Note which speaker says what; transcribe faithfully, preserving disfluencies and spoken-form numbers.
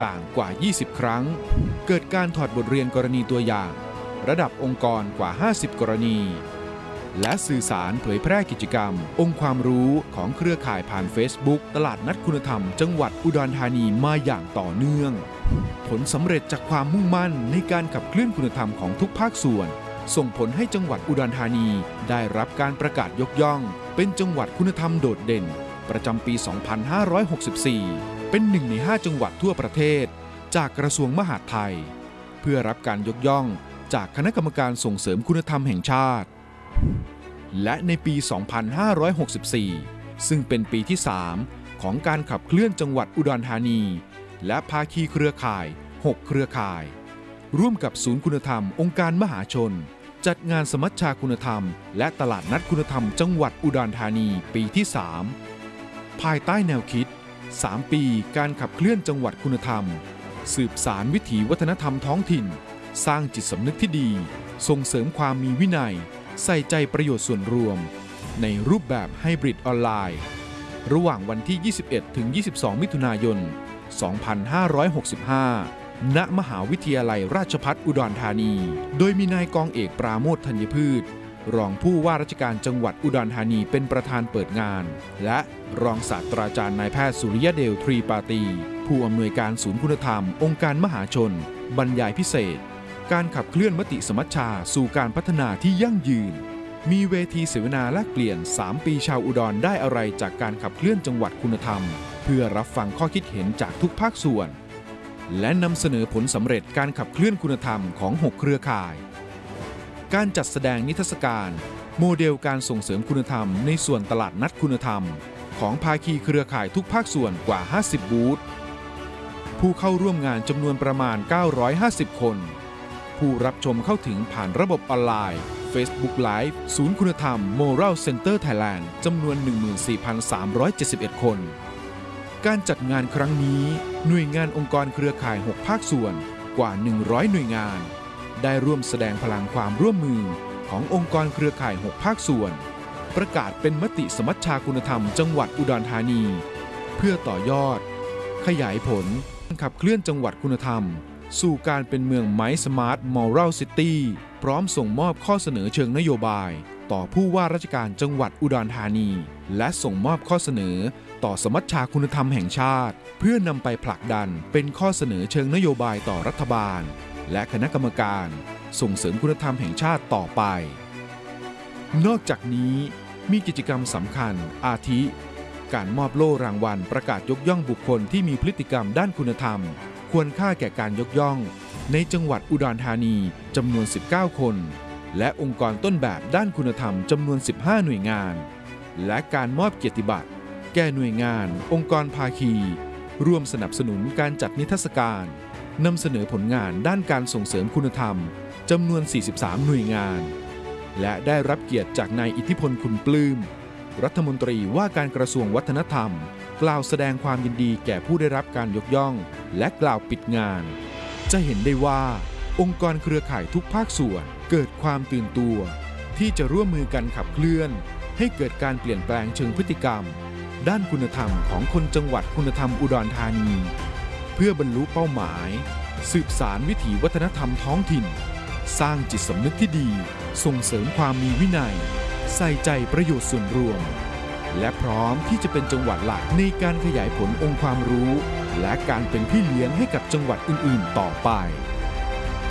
Speaker 1: ต่างกว่า ยี่สิบ ครั้งเกิดการถอดบทเรียนกรณีตัวอย่างระดับองค์กรกว่า ห้าสิบ กรณีและสื่อสารเผยแพร่กิจกรรมองค์ความรู้ของเครือข่ายผ่าน Facebook ตลาดนัดคุณธรรมจังหวัดอุดรธานีมาอย่างต่อเนื่องผลสำเร็จจากความมุ่งมั่นในการขับเคลื่อนคุณธรรมของทุกภาคส่วนส่งผลให้จังหวัดอุดรธานีได้รับการประกาศยกย่องเป็นจังหวัดคุณธรรมโดดเด่นประจำปี สองพันห้าร้อยหกสิบสี่ เป็นหนึ่งในห้าจังหวัดทั่วประเทศจากกระทรวงมหาดไทยเพื่อรับการยกย่องจากคณะกรรมการส่งเสริมคุณธรรมแห่งชาติและในปี สองพันห้าร้อยหกสิบสี่ ซึ่งเป็นปีที่ สาม ของการขับเคลื่อนจังหวัดอุดรธานีและภาคีเครือข่าย หก เครือข่ายร่วมกับศูนย์คุณธรรมองค์การมหาชนจัดงานสมัชชาคุณธรรมและตลาดนัดคุณธรรมจังหวัดอุดรธานีปีที่ สาม ภายใต้แนวคิด สาม ปีการขับเคลื่อนจังหวัดคุณธรรมสืบสานวิถีวัฒนธรรมท้องถิ่นสร้างจิตสำนึกที่ดีส่งเสริมความมีวินัยใส่ใจประโยชน์ส่วนรวมในรูปแบบไฮบริดออนไลน์ระหว่างวันที่ ยี่สิบเอ็ดถึงยี่สิบสอง มิถุนายน สองพันห้าร้อยหกสิบห้า ณ มหาวิทยาลัยราชภัฏอุดรธานีโดยมีนายกองเอกปราโมท ธัญพืชรองผู้ว่าราชการจังหวัดอุดรธานีเป็นประธานเปิดงานและรองศาสตราจารย์นายแพทย์สุริยเดล ทรีปาตีผู้อำนวยการศูนย์คุณธรรมองค์การมหาชนบรรยายพิเศษการขับเคลื่อนมติสมัชชาสู่การพัฒนาที่ยั่งยืนมีเวทีเสวนาแลกเปลี่ยน สาม ปีชาวอุดรได้อะไรจากการขับเคลื่อนจังหวัดคุณธรรมเพื่อรับฟังข้อคิดเห็นจากทุกภาคส่วนและนำเสนอผลสำเร็จการขับเคลื่อนคุณธรรมของ หก เครือข่ายการจัดแสดงนิทรรศการโมเดลการส่งเสริมคุณธรรมในส่วนตลาดนัดคุณธรรมของภาคีเครือข่ายทุกภาคส่วนกว่า ห้าสิบ บูธผู้เข้าร่วมงานจำนวนประมาณ เก้าร้อยห้าสิบ คนผู้รับชมเข้าถึงผ่านระบบออนไลน์ Facebook Live ศูนย์คุณธรรม Moral Center Thailand จำนวน หนึ่งหมื่นสี่พันสามร้อยเจ็ดสิบเอ็ด คนการจัดงานครั้งนี้หน่วยงานองค์กรเครือข่าย หก ภาคส่วนกว่า หนึ่งร้อย หน่วยงานได้ร่วมแสดงพลังความร่วมมือขององค์กรเครือข่าย หก ภาคส่วนประกาศเป็นมติสมัชชาคุณธรรมจังหวัดอุดรธานีเพื่อต่อยอดขยายผลขับเคลื่อนจังหวัดคุณธรรมสู่การเป็นเมืองไม้สมาร์ทมอรัลซิตี้พร้อมส่งมอบข้อเสนอเชิงนโยบายต่อผู้ว่าราชการจังหวัดอุดรธานีและส่งมอบข้อเสนอต่อสมัชชาคุณธรรมแห่งชาติเพื่อนำไปผลักดันเป็นข้อเสนอเชิงนโยบายต่อรัฐบาลและคณะกรรมการส่งเสริมคุณธรรมแห่งชาติต่อไปนอกจากนี้มีกิจกรรมสำคัญอาทิการมอบโล่รางวัลประกาศยกย่องบุคคลที่มีพฤติกรรมด้านคุณธรรมควรค่าแก่การยกย่องในจังหวัดอุดรธานีจำนวน สิบเก้า คนและองค์กรต้นแบบด้านคุณธรรมจำนวน สิบห้า หน่วยงานและการมอบเกียรติบัตรแก่หน่วยงานองค์กรภาคีร่วมสนับสนุนการจัดนิทรรศการนำเสนอผลงานด้านการส่งเสริมคุณธรรมจำนวน สี่สิบสาม หน่วยงานและได้รับเกียรติจากนายอิทธิพลคุณปลื้มรัฐมนตรีว่าการกระทรวงวัฒนธรรมกล่าวแสดงความยินดีแก่ผู้ได้รับการยกย่องและกล่าวปิดงานจะเห็นได้ว่าองค์กรเครือข่ายทุกภาคส่วนเกิดความตื่นตัวที่จะร่วมมือกันขับเคลื่อนให้เกิดการเปลี่ยนแปลงเชิงพฤติกรรมด้านคุณธรรมของคนจังหวัดคุณธรรมอุดรธานีเพื่อบรรลุเป้าหมายสืบสานวิถีวัฒนธรรมท้องถิ่นสร้างจิตสำนึกที่ดีส่งเสริมความมีวินัยใส่ใจประโยชน์ส่วนรวมและพร้อมที่จะเป็นจังหวัดหลักในการขยายผลองค์ความรู้และการเป็นพี่เลี้ยงให้กับจังหวัดอื่นๆต่อไป